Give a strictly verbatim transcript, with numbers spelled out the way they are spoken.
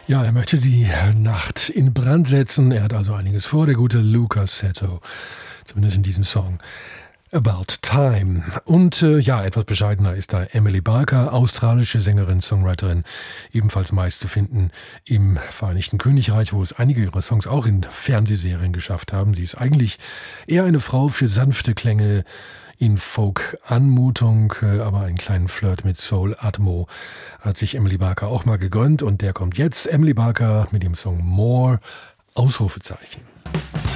Ja, er möchte die Nacht in Brand setzen. Er hat also einiges vor, der gute Luca Setto. Zumindest in diesem Song. About Time. Und äh, ja, etwas bescheidener ist da Emily Barker, australische Sängerin, Songwriterin, ebenfalls meist zu finden im Vereinigten Königreich, wo es einige ihrer Songs auch in Fernsehserien geschafft haben. Sie ist eigentlich eher eine Frau für sanfte Klänge in Folk-Anmutung, äh, aber einen kleinen Flirt mit Soul-Atmo hat sich Emily Barker auch mal gegönnt und der kommt jetzt. Emily Barker mit dem Song More, Ausrufezeichen.